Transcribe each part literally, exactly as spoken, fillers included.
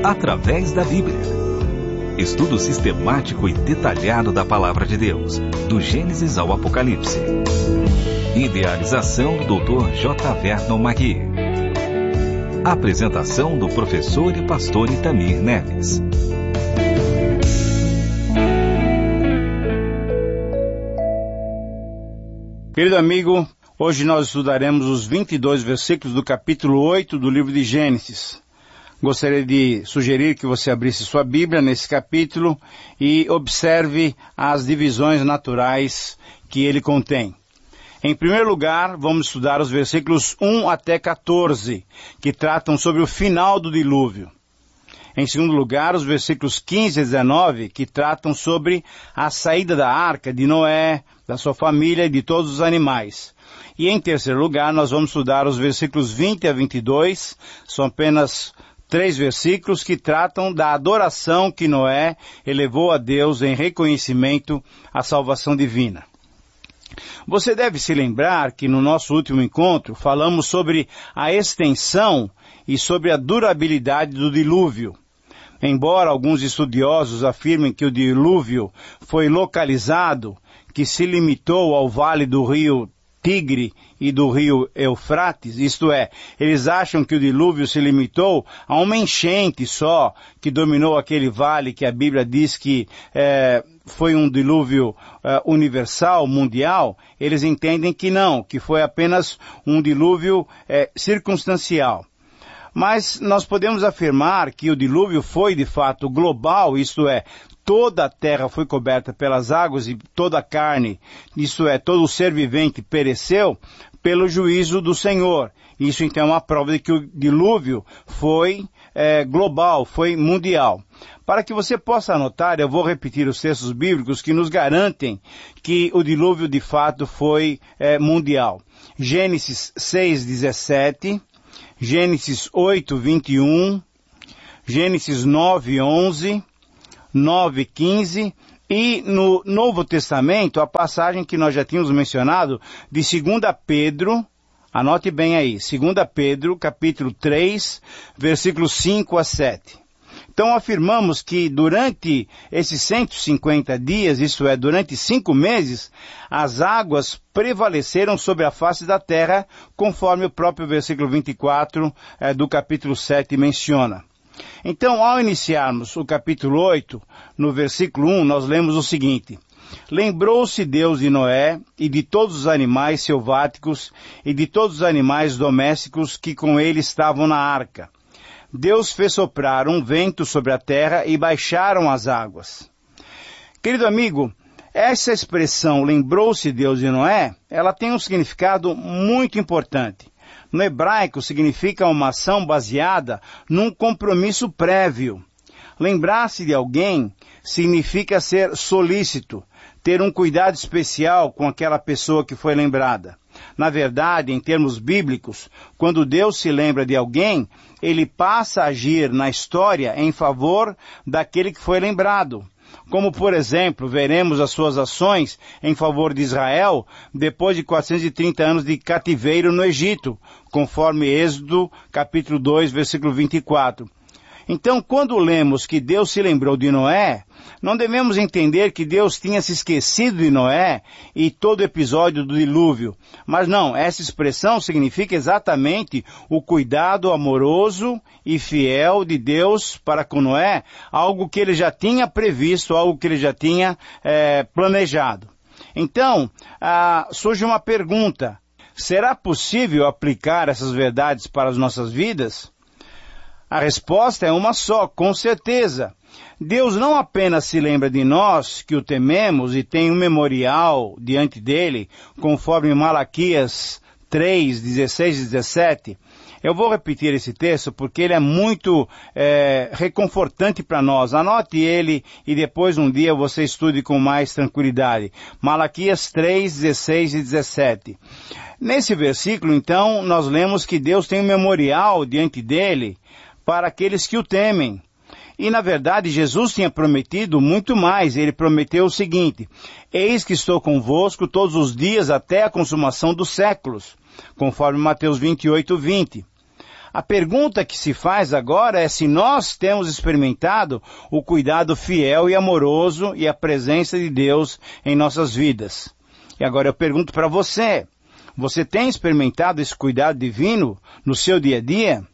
através da Bíblia. Estudo sistemático e detalhado da Palavra de Deus, do Gênesis ao Apocalipse. Idealização do doutor J. Vernon Magui. Apresentação do professor e pastor Itamir Neves. Querido amigo, hoje nós estudaremos os vinte e dois versículos do capítulo oito do livro de Gênesis. Gostaria de sugerir que você abrisse sua Bíblia nesse capítulo e observe as divisões naturais que ele contém. Em primeiro lugar, vamos estudar os versículos um até quatorze, que tratam sobre o final do dilúvio. Em segundo lugar, os versículos quinze a dezenove, que tratam sobre a saída da arca de Noé, da sua família e de todos os animais. E em terceiro lugar, nós vamos estudar os versículos vinte a vinte e dois, são apenas três versículos que tratam da adoração que Noé elevou a Deus em reconhecimento à salvação divina. Você deve se lembrar que no nosso último encontro falamos sobre a extensão e sobre a durabilidade do dilúvio. Embora alguns estudiosos afirmem que o dilúvio foi localizado, que se limitou ao vale do rio Tigre e do rio Eufrates, isto é, eles acham que o dilúvio se limitou a uma enchente só, que dominou aquele vale que a Bíblia diz que é, foi um dilúvio é, universal, mundial. Eles entendem que não, que foi apenas um dilúvio é, circunstancial. Mas nós podemos afirmar que o dilúvio foi de fato global, isto é, toda a terra foi coberta pelas águas e toda a carne, isto é, todo o ser vivente pereceu pelo juízo do Senhor. Isso então é uma prova de que o dilúvio foi é, global, foi mundial. Para que você possa anotar, eu vou repetir os textos bíblicos que nos garantem que o dilúvio de fato foi é, mundial. Gênesis seis, dezessete, Gênesis oito, vinte e um, Gênesis nove, onze, nove, quinze, e no Novo Testamento, a passagem que nós já tínhamos mencionado, de segunda Pedro, anote bem aí, segunda Pedro, capítulo três, versículos cinco a sete. Então afirmamos que durante esses cento e cinquenta dias, isso é, durante cinco meses, as águas prevaleceram sobre a face da terra, conforme o próprio versículo vinte e quatro é, do capítulo sete menciona. Então, ao iniciarmos o capítulo oito, no versículo um, nós lemos o seguinte: Lembrou-se Deus de Noé e de todos os animais selváticos e de todos os animais domésticos que com ele estavam na arca. Deus fez soprar um vento sobre a terra e baixaram as águas. Querido amigo, essa expressão, lembrou-se Deus de Noé, ela tem um significado muito importante. No hebraico significa uma ação baseada num compromisso prévio. Lembrar-se de alguém significa ser solícito, ter um cuidado especial com aquela pessoa que foi lembrada. Na verdade, em termos bíblicos, quando Deus se lembra de alguém, ele passa a agir na história em favor daquele que foi lembrado. Como, por exemplo, veremos as suas ações em favor de Israel depois de quatrocentos e trinta anos de cativeiro no Egito, conforme Êxodo, capítulo dois, versículo vinte e quatro. Então, quando lemos que Deus se lembrou de Noé, não devemos entender que Deus tinha se esquecido de Noé e todo o episódio do dilúvio. Mas não, essa expressão significa exatamente o cuidado amoroso e fiel de Deus para com Noé, algo que ele já tinha previsto, algo que ele já tinha é, planejado. Então, ah, surge uma pergunta: será possível aplicar essas verdades para as nossas vidas? A resposta é uma só, com certeza. Deus não apenas se lembra de nós, que o tememos, e tem um memorial diante dele, conforme Malaquias três, dezesseis e dezessete. Eu vou repetir esse texto porque ele é muito é, reconfortante para nós. Anote ele e depois um dia você estude com mais tranquilidade. Malaquias três, dezesseis e dezessete. Nesse versículo, então, nós lemos que Deus tem um memorial diante dele para aqueles que o temem. E, na verdade, Jesus tinha prometido muito mais. Ele prometeu o seguinte: eis que estou convosco todos os dias até a consumação dos séculos, conforme Mateus vinte e oito, vinte. A pergunta que se faz agora é se nós temos experimentado o cuidado fiel e amoroso e a presença de Deus em nossas vidas. E agora eu pergunto para você, você tem experimentado esse cuidado divino no seu dia a dia?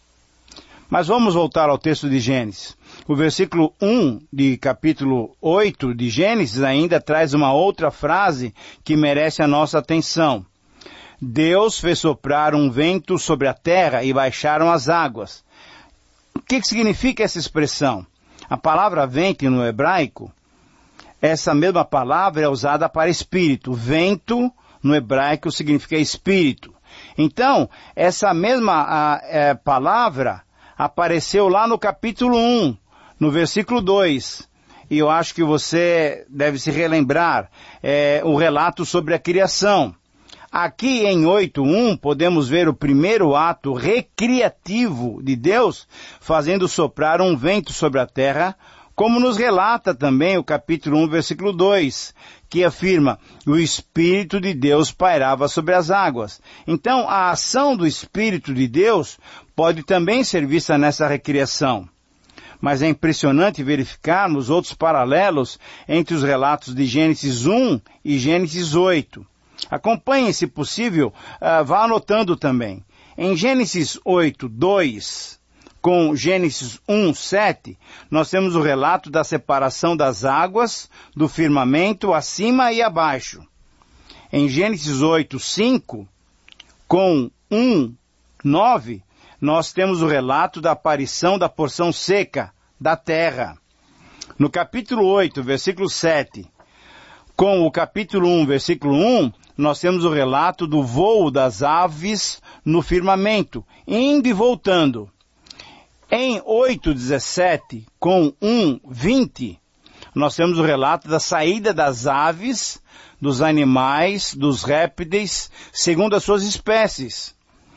Mas vamos voltar ao texto de Gênesis. O versículo um de capítulo oito de Gênesis ainda traz uma outra frase que merece a nossa atenção. Deus fez soprar um vento sobre a terra e baixaram as águas. O que, que significa essa expressão? A palavra vento no hebraico, essa mesma palavra é usada para espírito. Vento no hebraico significa espírito. Então, essa mesma a, é, palavra apareceu lá no capítulo um, no versículo dois. E eu acho que você deve se relembrar é, o relato sobre a criação. Aqui em oito um podemos ver o primeiro ato recriativo de Deus fazendo soprar um vento sobre a terra, como nos relata também o capítulo um, versículo dois, que afirma, o Espírito de Deus pairava sobre as águas. Então, a ação do Espírito de Deus pode também ser vista nessa recriação. Mas é impressionante verificarmos outros paralelos entre os relatos de Gênesis um e Gênesis oito. Acompanhe, se possível, uh, vá anotando também. Em Gênesis oito, dois, com Gênesis um, sete, nós temos o relato da separação das águas do firmamento acima e abaixo. Em Gênesis oito, cinco, com um, nove, nós temos o relato da aparição da porção seca da terra. No capítulo oito, versículo sete, com o capítulo um, versículo um, nós temos o relato do voo das aves no firmamento, indo e voltando. Em oito, dezessete, com um, vinte, nós temos o relato da saída das aves, dos animais, dos répteis, segundo as suas espécies.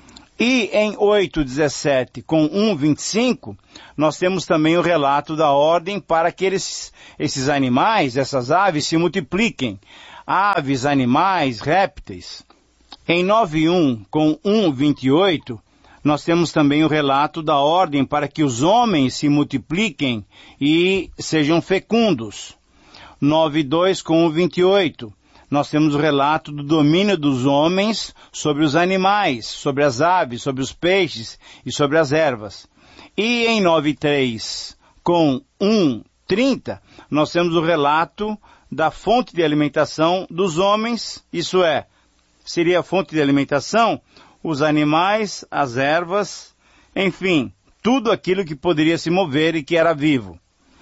E em oito, dezessete, com um, vinte e cinco, nós temos também o relato da ordem para que eles, esses animais, essas aves, se multipliquem. Aves, animais, répteis. Em nove, um, com um, vinte e oito, nós temos também o relato da ordem para que os homens se multipliquem e sejam fecundos. nove, dois, com um, vinte e oito, nós temos o relato do domínio dos homens sobre os animais, sobre as aves, sobre os peixes e sobre as ervas. E em nove, três, com um, trinta, nós temos o relato da fonte de alimentação dos homens, isso é, seria a fonte de alimentação, os animais, as ervas, enfim, tudo aquilo que poderia se mover e que era vivo.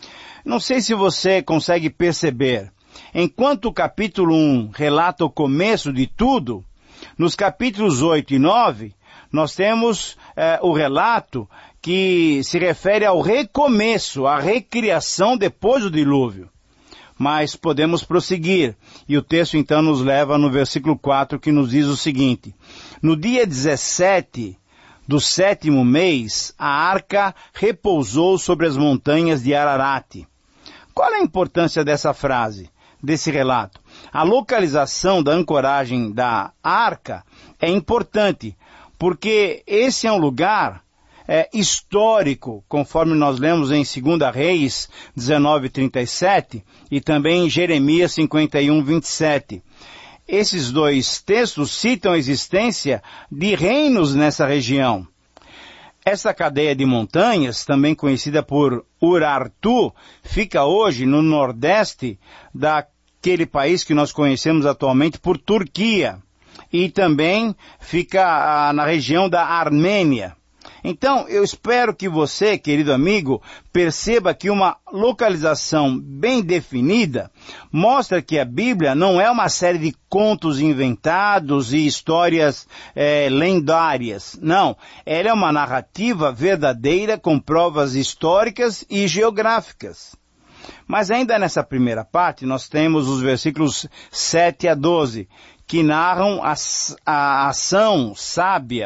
Não sei se você consegue perceber, enquanto o capítulo um relata o começo de tudo, nos capítulos oito e nove, nós temos eh, o relato que se refere ao recomeço, à recriação depois do dilúvio. Mas podemos prosseguir, e o texto então nos leva no versículo quatro, que nos diz o seguinte: no dia dezessete do sétimo mês, a arca repousou sobre as montanhas de Ararate. Qual é a importância dessa frase, desse relato? A localização da ancoragem da arca é importante, porque esse é um lugar É, histórico, conforme nós lemos em Segunda Reis dezenove, trinta e sete e também em Jeremias cinquenta e um, vinte e sete. Esses dois textos citam a existência de reinos nessa região. Essa cadeia de montanhas, também conhecida por Urartu, fica hoje no nordeste daquele país que nós conhecemos atualmente por Turquia, e também fica ah, na região da Armênia. Então, eu espero que você, querido amigo, perceba que uma localização bem definida mostra que a Bíblia não é uma série de contos inventados e histórias é, lendárias. Não, ela é uma narrativa verdadeira com provas históricas e geográficas. Mas ainda nessa primeira parte, nós temos os versículos sete a doze, que narram a, a ação sábia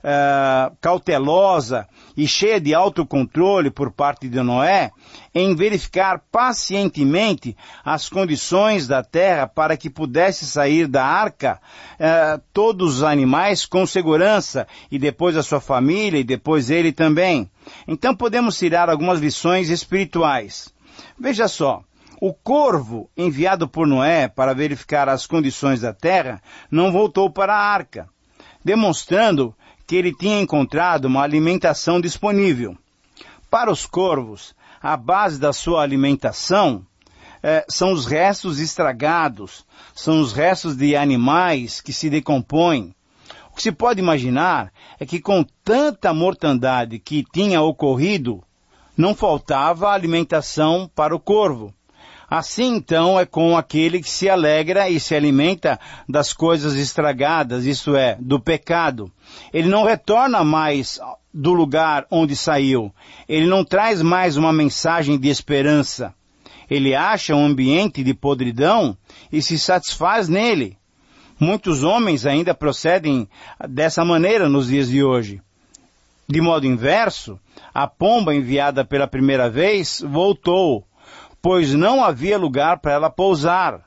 uh, cautelosa e cheia de autocontrole por parte de Noé em verificar pacientemente as condições da terra para que pudesse sair da arca uh, todos os animais com segurança, e depois a sua família, e depois ele também. Então podemos tirar algumas lições espirituais. Veja só, o corvo enviado por Noé para verificar as condições da terra não voltou para a arca, demonstrando que ele tinha encontrado uma alimentação disponível. Para os corvos, a base da sua alimentação eh, são os restos estragados, são os restos de animais que se decompõem. O que se pode imaginar é que com tanta mortandade que tinha ocorrido, não faltava alimentação para o corvo. Assim, então, é com aquele que se alegra e se alimenta das coisas estragadas, isto é, do pecado. Ele não retorna mais do lugar onde saiu. Ele não traz mais uma mensagem de esperança. Ele acha um ambiente de podridão e se satisfaz nele. Muitos homens ainda procedem dessa maneira nos dias de hoje. De modo inverso, a pomba enviada pela primeira vez voltou, pois não havia lugar para ela pousar.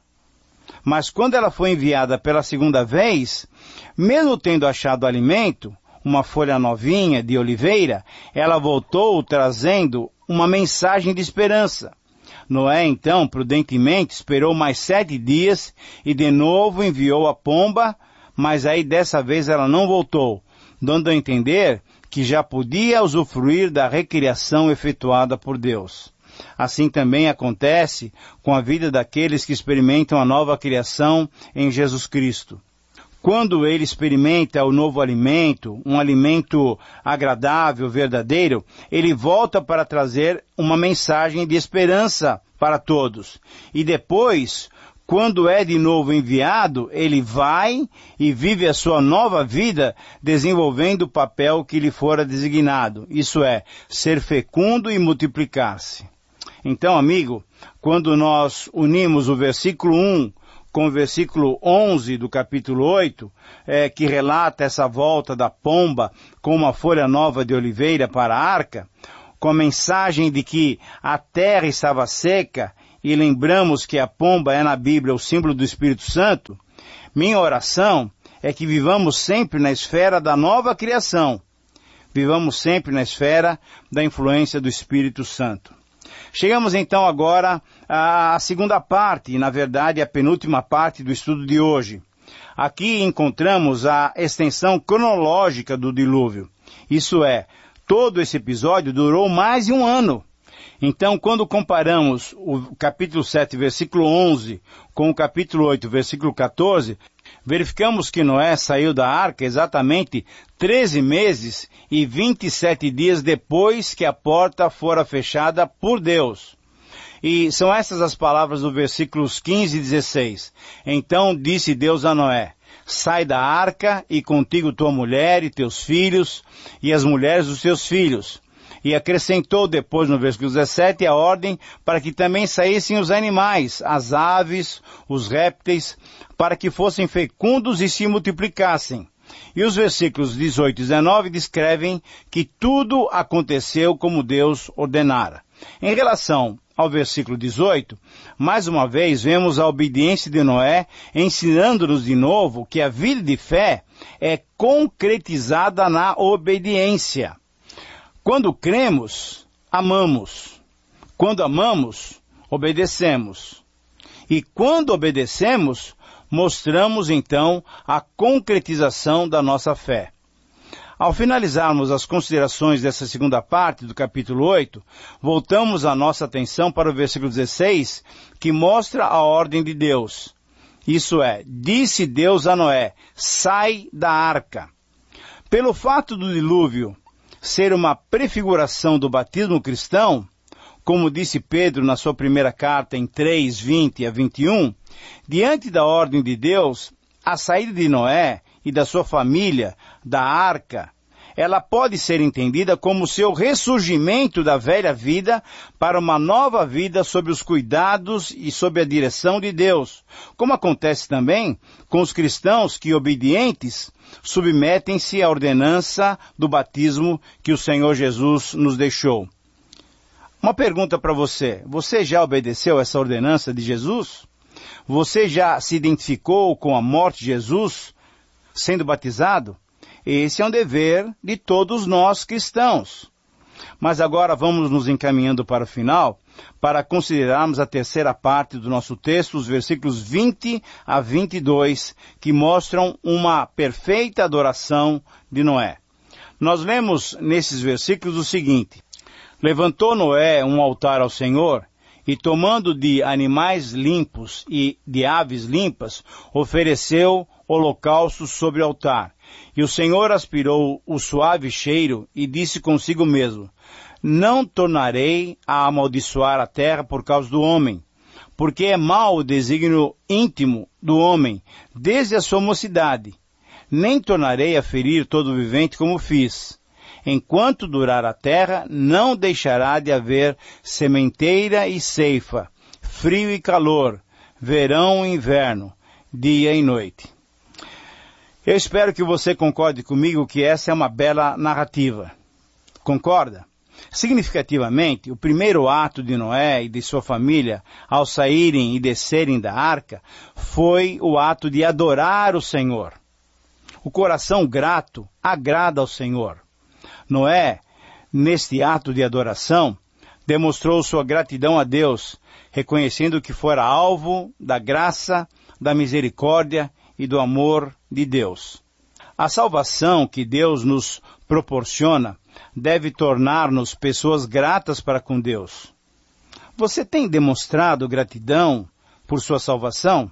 Mas quando ela foi enviada pela segunda vez, mesmo tendo achado alimento, uma folha novinha de oliveira, ela voltou trazendo uma mensagem de esperança. Noé, então, prudentemente, esperou mais sete dias e de novo enviou a pomba, mas aí dessa vez ela não voltou, dando a entender que já podia usufruir da recriação efetuada por Deus. Assim também acontece com a vida daqueles que experimentam a nova criação em Jesus Cristo. Quando ele experimenta o novo alimento, um alimento agradável, verdadeiro, ele volta para trazer uma mensagem de esperança para todos. E depois, quando é de novo enviado, ele vai e vive a sua nova vida desenvolvendo o papel que lhe fora designado. Isso é, ser fecundo e multiplicar-se. Então, amigo, quando nós unimos o versículo um com o versículo onze do capítulo oito, é, que relata essa volta da pomba com uma folha nova de oliveira para a arca, com a mensagem de que a terra estava seca, e lembramos que a pomba é na Bíblia o símbolo do Espírito Santo, minha oração é que vivamos sempre na esfera da nova criação, vivamos sempre na esfera da influência do Espírito Santo. Chegamos então agora à segunda parte, e na verdade a penúltima parte do estudo de hoje. Aqui encontramos a extensão cronológica do dilúvio. Isso é, todo esse episódio durou mais de um ano. Então, quando comparamos o capítulo sete, versículo onze, com o capítulo oito, versículo quatorze, verificamos que Noé saiu da arca exatamente treze meses e vinte e sete dias depois que a porta fora fechada por Deus. E são essas as palavras dos versículos quinze e dezesseis. Então disse Deus a Noé: sai da arca e contigo tua mulher e teus filhos e as mulheres dos teus filhos. E acrescentou depois no versículo dezessete a ordem para que também saíssem os animais, as aves, os répteis, para que fossem fecundos e se multiplicassem. E os versículos dezoito e dezenove descrevem que tudo aconteceu como Deus ordenara. Em relação ao versículo dezoito, mais uma vez vemos a obediência de Noé, ensinando-nos de novo que a vida de fé é concretizada na obediência. Quando cremos, amamos. Quando amamos, obedecemos. E quando obedecemos, mostramos então a concretização da nossa fé. Ao finalizarmos as considerações dessa segunda parte do capítulo oito, voltamos a nossa atenção para o versículo dezesseis, que mostra a ordem de Deus. Isso é, disse Deus a Noé: sai da arca. Pelo fato do dilúvio ser uma prefiguração do batismo cristão, como disse Pedro na sua primeira carta em três, vinte a vinte e um, diante da ordem de Deus, a saída de Noé e da sua família da arca ela pode ser entendida como seu ressurgimento da velha vida para uma nova vida sob os cuidados e sob a direção de Deus, como acontece também com os cristãos que, obedientes, submetem-se à ordenança do batismo que o Senhor Jesus nos deixou. Uma pergunta para você: você já obedeceu essa ordenança de Jesus? Você já se identificou com a morte de Jesus sendo batizado? Esse é um dever de todos nós cristãos. Mas agora vamos nos encaminhando para o final, para considerarmos a terceira parte do nosso texto, os versículos vinte a vinte e dois, que mostram uma perfeita adoração de Noé. Nós lemos nesses versículos o seguinte: levantou Noé um altar ao Senhor, e tomando de animais limpos e de aves limpas, ofereceu holocaustos sobre o altar. E o Senhor aspirou o suave cheiro e disse consigo mesmo: não tornarei a amaldiçoar a terra por causa do homem, porque é mau o desígnio íntimo do homem, desde a sua mocidade. Nem tornarei a ferir todo vivente como fiz. Enquanto durar a terra, não deixará de haver sementeira e ceifa, frio e calor, verão e inverno, dia e noite. Eu espero que você concorde comigo que essa é uma bela narrativa. Concorda? Significativamente, o primeiro ato de Noé e de sua família, ao saírem e descerem da arca, foi o ato de adorar o Senhor. O coração grato agrada ao Senhor. Noé, neste ato de adoração, demonstrou sua gratidão a Deus, reconhecendo que fora alvo da graça, da misericórdia e do amor de Deus. A salvação que Deus nos proporciona deve tornar-nos pessoas gratas para com Deus. Você tem demonstrado gratidão por sua salvação?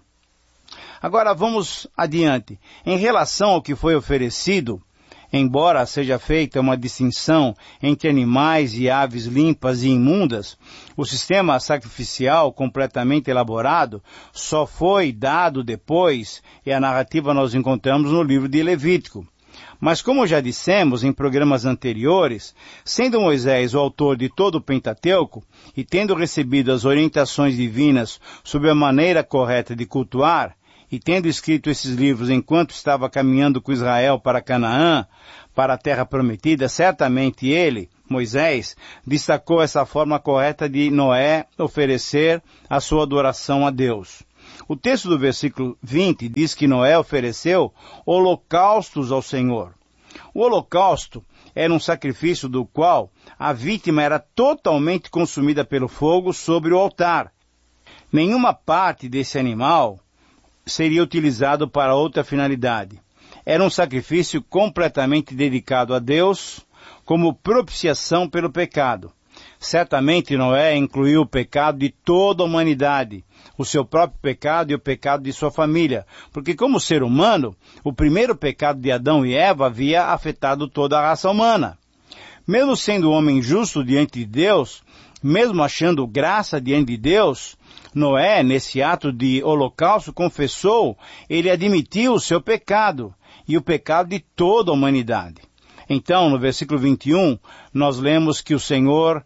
Agora vamos adiante. Em relação ao que foi oferecido, embora seja feita uma distinção entre animais e aves limpas e imundas, o sistema sacrificial completamente elaborado só foi dado depois, e a narrativa nós encontramos no livro de Levítico. Mas como já dissemos em programas anteriores, sendo Moisés o autor de todo o Pentateuco, e tendo recebido as orientações divinas sobre a maneira correta de cultuar, e tendo escrito esses livros enquanto estava caminhando com Israel para Canaã, para a terra prometida, certamente ele, Moisés, destacou essa forma correta de Noé oferecer a sua adoração a Deus. O texto do versículo vinte diz que Noé ofereceu holocaustos ao Senhor. O holocausto era um sacrifício do qual a vítima era totalmente consumida pelo fogo sobre o altar. Nenhuma parte desse animal seria utilizado para outra finalidade. Era um sacrifício completamente dedicado a Deus, como propiciação pelo pecado. Certamente Noé incluiu o pecado de toda a humanidade, o seu próprio pecado e o pecado de sua família, porque como ser humano, o primeiro pecado de Adão e Eva havia afetado toda a raça humana. Mesmo sendo um homem justo diante de Deus, mesmo achando graça diante de Deus, Noé, nesse ato de holocausto, confessou, ele admitiu o seu pecado e o pecado de toda a humanidade. Então, no versículo vinte e um, nós lemos que o Senhor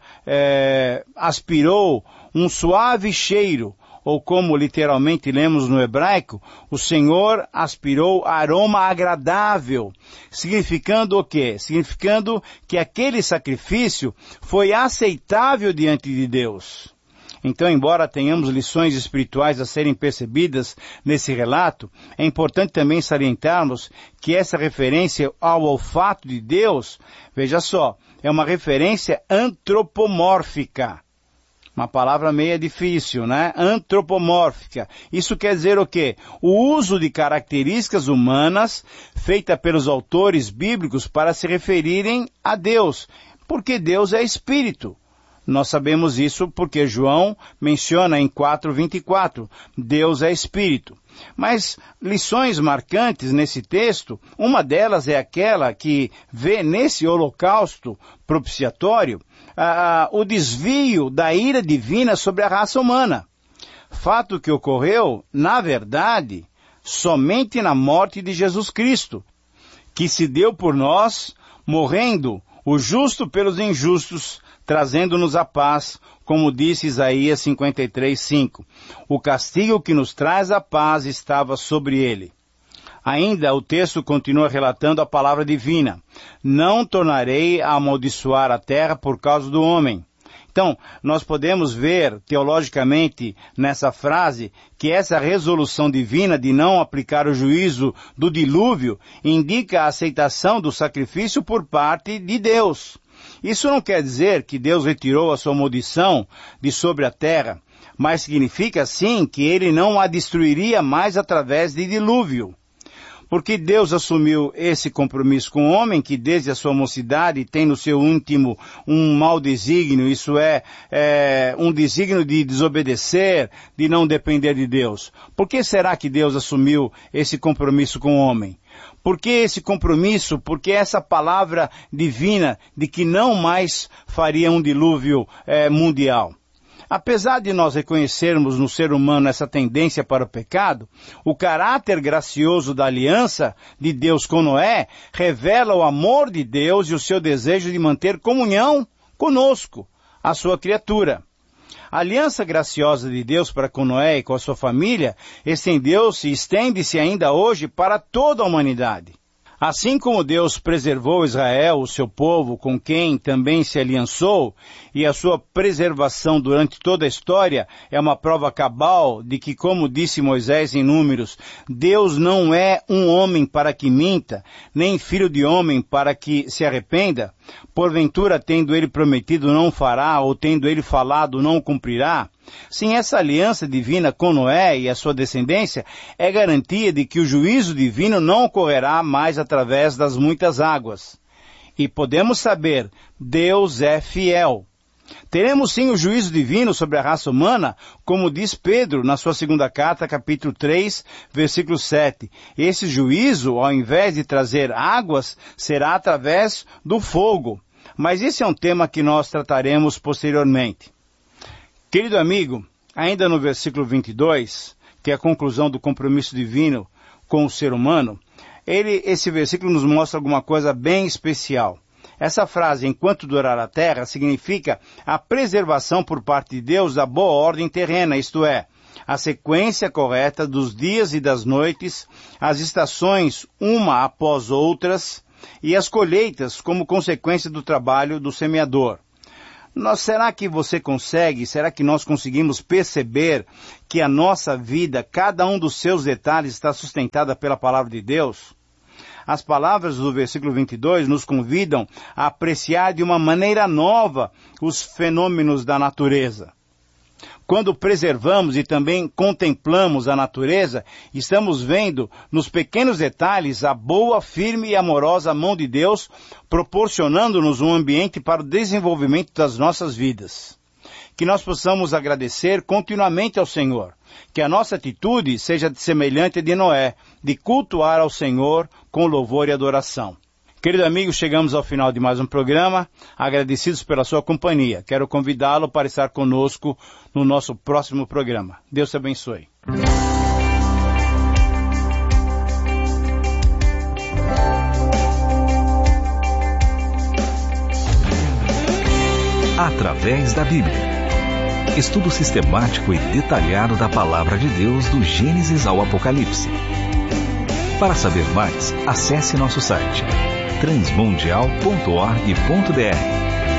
é, aspirou um suave cheiro, ou como literalmente lemos no hebraico, o Senhor aspirou aroma agradável, significando o quê? Significando que aquele sacrifício foi aceitável diante de Deus. Então, embora tenhamos lições espirituais a serem percebidas nesse relato, é importante também salientarmos que essa referência ao olfato de Deus, veja só, é uma referência antropomórfica. Uma palavra meio difícil, né? Antropomórfica. Isso quer dizer o quê? O uso de características humanas feita pelos autores bíblicos para se referirem a Deus, porque Deus é Espírito. Nós sabemos isso porque João menciona em quatro, vinte e quatro, Deus é Espírito. Mas lições marcantes nesse texto, uma delas é aquela que vê nesse holocausto propiciatório ah, o desvio da ira divina sobre a raça humana. Fato que ocorreu, na verdade, somente na morte de Jesus Cristo, que se deu por nós morrendo o justo pelos injustos, trazendo-nos a paz, como disse Isaías cinquenta e três, cinco. O castigo que nos traz a paz estava sobre ele. Ainda o texto continua relatando a palavra divina. Não tornarei a amaldiçoar a terra por causa do homem. Então, nós podemos ver, teologicamente, nessa frase, que essa resolução divina de não aplicar o juízo do dilúvio indica a aceitação do sacrifício por parte de Deus. Isso não quer dizer que Deus retirou a sua maldição de sobre a terra, mas significa, sim, que ele não a destruiria mais através de dilúvio. Porque Deus assumiu esse compromisso com o homem, que desde a sua mocidade tem no seu íntimo um mau desígnio, isso é, é um desígnio de desobedecer, de não depender de Deus. Por que será que Deus assumiu esse compromisso com o homem? Por que esse compromisso? Porque essa palavra divina de que não mais faria um dilúvio é, mundial. Apesar de nós reconhecermos no ser humano essa tendência para o pecado, o caráter gracioso da aliança de Deus com Noé revela o amor de Deus e o seu desejo de manter comunhão conosco, a sua criatura. A aliança graciosa de Deus para com Noé e com a sua família estendeu-se e estende-se ainda hoje para toda a humanidade. Assim como Deus preservou Israel, o seu povo, com quem também se aliançou, e a sua preservação durante toda a história é uma prova cabal de que, como disse Moisés em Números, Deus não é um homem para que minta, nem filho de homem para que se arrependa, porventura tendo ele prometido não fará, ou tendo ele falado não cumprirá. Sim, essa aliança divina com Noé e a sua descendência é garantia de que o juízo divino não ocorrerá mais através das muitas águas. E podemos saber, Deus é fiel. Teremos sim o juízo divino sobre a raça humana, como diz Pedro na sua segunda carta, capítulo três, versículo sete. Esse juízo, ao invés de trazer águas, será através do fogo. Mas esse é um tema que nós trataremos posteriormente. Querido amigo, ainda no versículo vinte e dois, que é a conclusão do compromisso divino com o ser humano, ele, esse versículo nos mostra alguma coisa bem especial. Essa frase, enquanto durar a terra, significa a preservação por parte de Deus da boa ordem terrena, isto é, a sequência correta dos dias e das noites, as estações uma após outras e as colheitas como consequência do trabalho do semeador. Nós, será que você consegue, será que nós conseguimos perceber que a nossa vida, cada um dos seus detalhes está sustentada pela palavra de Deus? As palavras do versículo vinte e dois nos convidam a apreciar de uma maneira nova os fenômenos da natureza. Quando preservamos e também contemplamos a natureza, estamos vendo nos pequenos detalhes a boa, firme e amorosa mão de Deus, proporcionando-nos um ambiente para o desenvolvimento das nossas vidas. Que nós possamos agradecer continuamente ao Senhor. Que a nossa atitude seja semelhante à de Noé, de cultuar ao Senhor com louvor e adoração. Querido amigo, chegamos ao final de mais um programa, agradecidos pela sua companhia. Quero convidá-lo para estar conosco no nosso próximo programa. Deus te abençoe. Através da Bíblia. Estudo sistemático e detalhado da Palavra de Deus do Gênesis ao Apocalipse. Para saber mais, acesse nosso site transmundial ponto org ponto br.